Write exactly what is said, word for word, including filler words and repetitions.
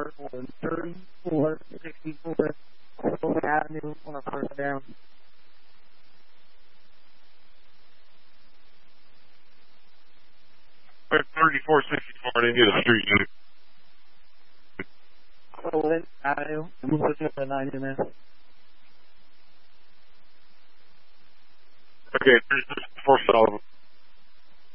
start on thirty-four sixty-four Clover Avenue on a first down. thirty-four sixty-four, I didn't get a street unit. Clover Avenue, and we'll put the ninety in there. Okay, thirty-four solid.